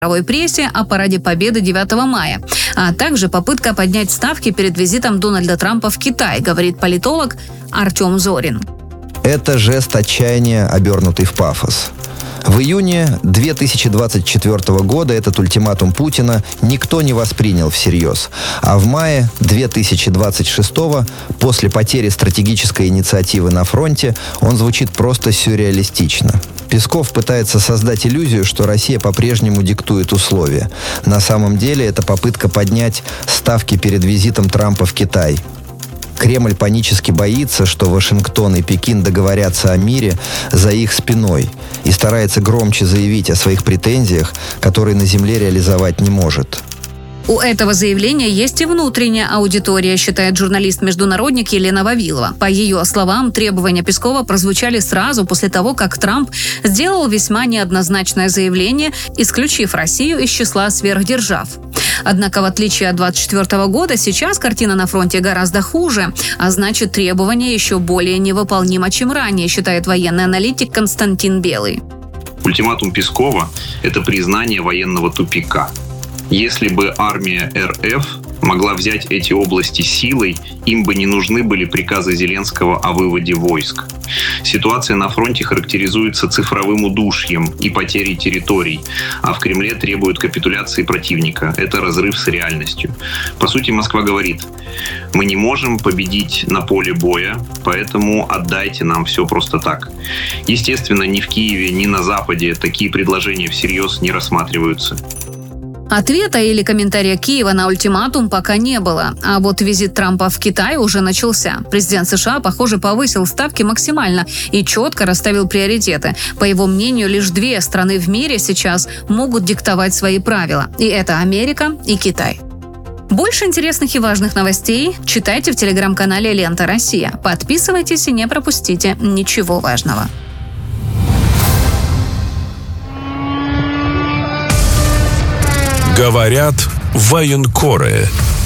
мировой прессе о параде Победы 9 мая, а также попытка поднять ставки перед визитом Дональда Трампа в Китай, говорит политолог Артем Зорин. Это жест отчаяния, обернутый в пафос. В июне 2024 года этот ультиматум Путина никто не воспринял всерьез. А в мае 2026 после потери стратегической инициативы на фронте, он звучит просто сюрреалистично. Песков пытается создать иллюзию, что Россия по-прежнему диктует условия. На самом деле это попытка поднять ставки перед визитом Трампа в Китай. Кремль панически боится, что Вашингтон и Пекин договорятся о мире за их спиной и старается громче заявить о своих претензиях, которые на земле реализовать не может. У этого заявления есть и внутренняя аудитория, считает журналист-международник Елена Вавилова. По ее словам, требования Пескова прозвучали сразу после того, как Трамп сделал весьма неоднозначное заявление, исключив Россию из числа сверхдержав. Однако, в отличие от 2024 года, сейчас картина на фронте гораздо хуже, а значит, требования еще более невыполнимы, чем ранее, считает военный аналитик Константин Белый. Ультиматум Пескова – это признание военного тупика. Если бы армия РФ могла взять эти области силой, им бы не нужны были приказы Зеленского о выводе войск. Ситуация на фронте характеризуется цифровым удушьем и потерей территорий, а в Кремле требуют капитуляции противника. Это разрыв с реальностью. По сути, Москва говорит: мы не можем победить на поле боя, поэтому отдайте нам все просто так. Естественно, ни в Киеве, ни на Западе такие предложения всерьез не рассматриваются. Ответа или комментария Киева на ультиматум пока не было. А вот визит Трампа в Китай уже начался. Президент США, похоже, повысил ставки максимально и четко расставил приоритеты. По его мнению, лишь две страны в мире сейчас могут диктовать свои правила. И это Америка и Китай. Больше интересных и важных новостей читайте в телеграм-канале «Лента Россия». Подписывайтесь и не пропустите ничего важного. Говорят военкоры.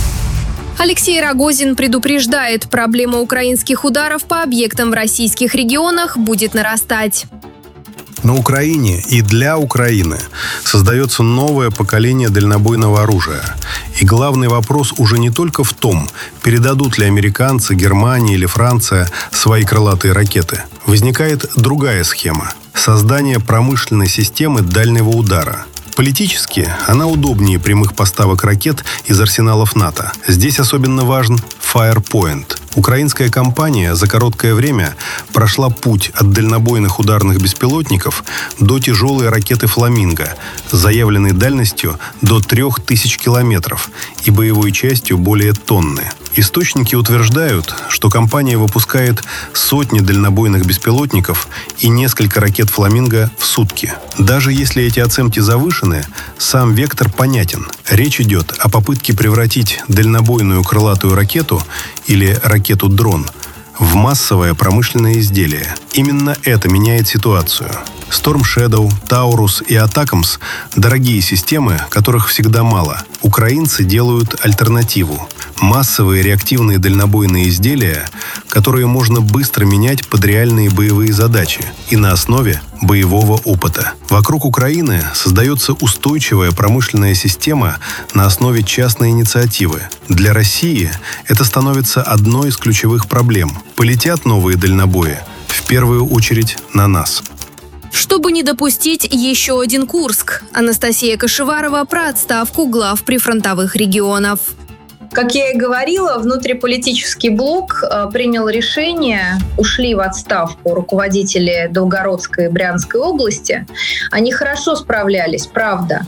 Алексей Рогозин предупреждает, проблема украинских ударов по объектам в российских регионах будет нарастать. На Украине и для Украины создается новое поколение дальнобойного оружия. И главный вопрос уже не только в том, передадут ли американцы, Германия или Франция свои крылатые ракеты. Возникает другая схема – создание промышленной системы дальнего удара. Политически она удобнее прямых поставок ракет из арсеналов НАТО. Здесь особенно важен Firepoint. Украинская компания за короткое время прошла путь от дальнобойных ударных беспилотников до тяжелой ракеты «Фламинго» с заявленной дальностью до 3000 километров и боевой частью более тонны. Источники утверждают, что компания выпускает сотни дальнобойных беспилотников и несколько ракет «Фламинго» в сутки. Даже если эти оценки завышены, сам вектор понятен. Речь идет о попытке превратить дальнобойную крылатую ракету или ракету-дрон в массовое промышленное изделие. Именно это меняет ситуацию. Storm Shadow, Taurus и Атакамс – дорогие системы, которых всегда мало. Украинцы делают альтернативу – массовые реактивные дальнобойные изделия, которые можно быстро менять под реальные боевые задачи и на основе боевого опыта. Вокруг Украины создается устойчивая промышленная система на основе частной инициативы. Для России это становится одной из ключевых проблем. Полетят новые дальнобои, в первую очередь на нас. Чтобы не допустить еще один Курск. Анастасия Кашеварова про отставку глав прифронтовых регионов. Как я и говорила, внутриполитический блок принял решение, ушли в отставку руководители Белгородской и Брянской области. Они хорошо справлялись, правда.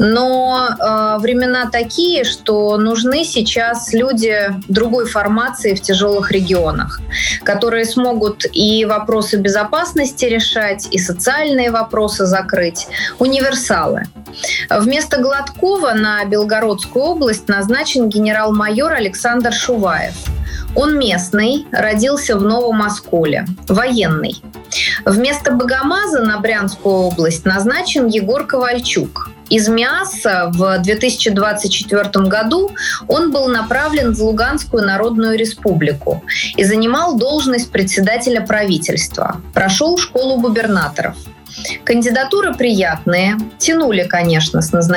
Но времена такие, что нужны сейчас люди другой формации в тяжелых регионах, которые смогут и вопросы безопасности решать, и социальные вопросы закрыть. Универсалы. Вместо Гладкова на Белгородскую область назначен генерал-майор Александр Шуваев. Он местный, родился в Новом Осколе, военный. Вместо Богомаза на Брянскую область назначен Егор Ковальчук. Из МИАСа в 2024 году он был направлен в Луганскую Народную Республику и занимал должность председателя правительства. Прошел школу губернаторов. Кандидатуры приятные, тянули, конечно, с назначением